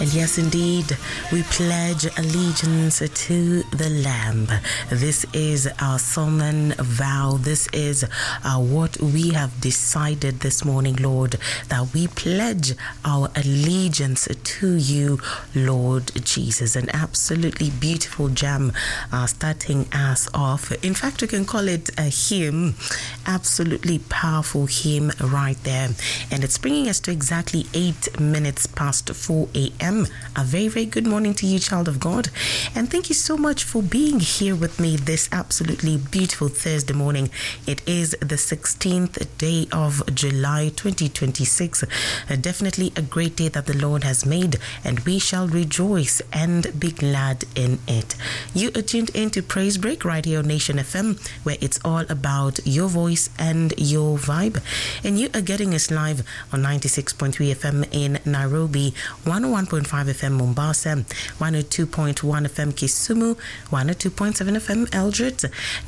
And yes, indeed, we pledge allegiance to the Lamb. This is our solemn vow. This is what we have decided this morning, Lord, that we pledge our allegiance to you, Lord Jesus. An absolutely beautiful jam starting us off. In fact, we can call it a hymn. Absolutely powerful hymn right there. And it's bringing us to exactly 8 minutes past 4 a.m. A very, very good morning to you, child of God. And thank you so much for being here with me this absolutely beautiful Thursday morning. It is the 16th day of July 2026. Definitely a great day that the Lord has made, and we shall rejoice and be glad in it. You are tuned into Praise Break right here on Nation FM, where it's all about your voice and your vibe. And you are getting us live on 96.3 FM in Nairobi, 101.5 FM Mombasa, 102.1 FM Kisumu, 102.7 FM Eldoret,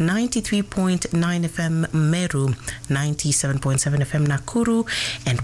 93.9 FM Meru, 97.7 FM Nakuru, and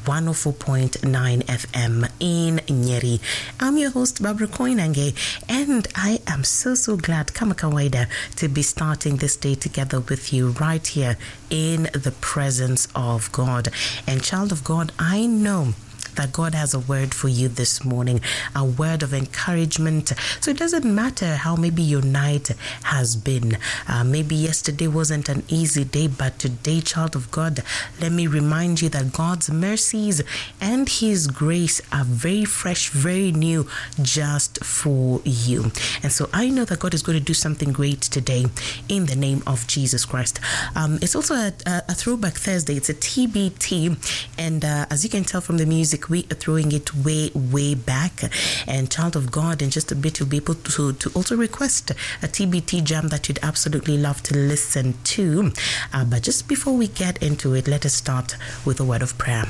104.9 FM in Nyeri. I'm your host, Barbara Koinange, and I am so glad, kama kawaida, to be starting this day together with you right here in the presence of God. And child of God, I know that God has a word for you this morning, a word of encouragement. So it doesn't matter how maybe your night has been. Maybe yesterday wasn't an easy day, but today, child of God, let me remind you that God's mercies and His grace are very fresh, very new, just for you. And so I know that God is going to do something great today in the name of Jesus Christ. It's also a throwback Thursday. It's a TBT. And as you can tell from the music, we are throwing it way back. And child of God, in just a bit, you'll be able to also request a TBT jam that you'd absolutely love to listen to. But just before we get into it, let us start with a word of prayer.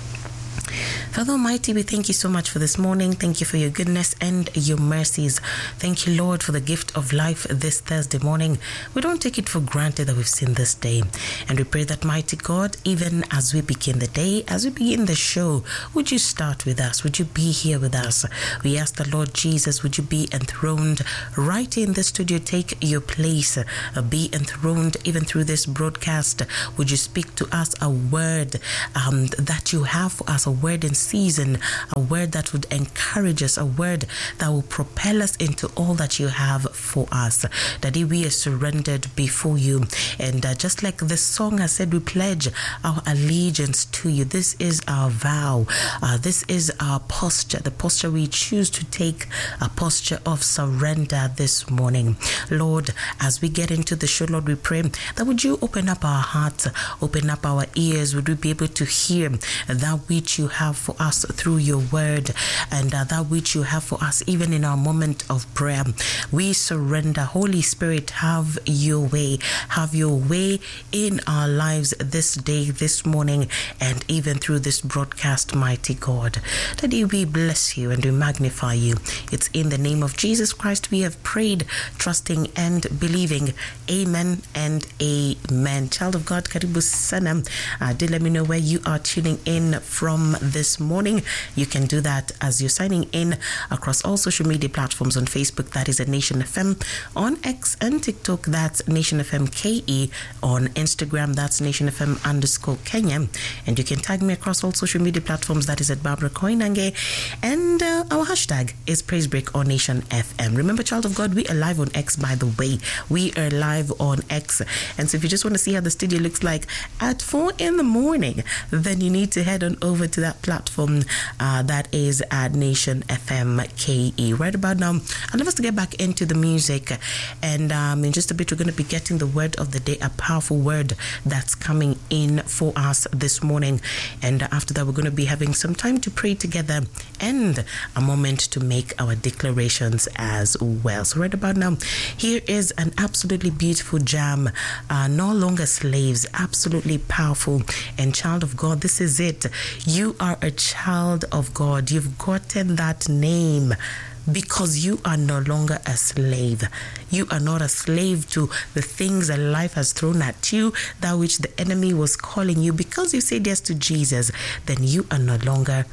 Father Almighty, we thank you so much for this morning. Thank you for your goodness and your mercies. Thank you, Lord, for the gift of life this Thursday morning. We don't take it for granted that we've seen this day. And we pray that, mighty God, even as we begin the day, as we begin the show, would you start with us? Would you be here with us? We ask the Lord Jesus, would you be enthroned right in the studio? Take your place. Be enthroned even through this broadcast. Would you speak to us a word that you have for us, a word in season, a word that would encourage us, a word that will propel us into all that you have for us. Daddy, we are surrendered before you. And just like the song has said, we pledge our allegiance to you. This is our vow. This is our posture, the posture we choose to take, a posture of surrender this morning. Lord, as we get into the show, Lord, we pray that would you open up our hearts, open up our ears, would we be able to hear that which you have for us through your word, and that which you have for us even in our moment of prayer. We surrender. Holy Spirit, have your way. Have your way in our lives this day, this morning, and even through this broadcast, mighty God. Daddy, we bless you and we magnify you. It's in the name of Jesus Christ we have prayed, trusting and believing. Amen and amen. Child of God, karibu sana. Do let me know where you are tuning in from this morning. You can do that as you're signing in across all social media platforms. On Facebook, that is at Nation FM. On X and TikTok, that's Nation FM KE. On Instagram, that's Nation FM _Kenya. And you can tag me across all social media platforms, that is at Barbara Koinange. And our hashtag is Praise Break on Nation FM. Remember, child of God, we are live on X, by the way. We are live on X. And so if you just want to see how the studio looks like at 4 in the morning, then you need to head on over to that platform that is at Nation FM KE. Right about now, I'd love us to get back into the music, and in just a bit we're going to be getting the word of the day, a powerful word that's coming in for us this morning. And after that, we're going to be having some time to pray together and a moment to make our declarations as well. So right about now, here is an absolutely beautiful jam, No Longer Slaves, absolutely powerful. And child of God, this is it. You are a child of God. You've gotten that name because you are no longer a slave. You are not a slave to the things that life has thrown at you, that which the enemy was calling you. Because you said yes to Jesus, then you are no longer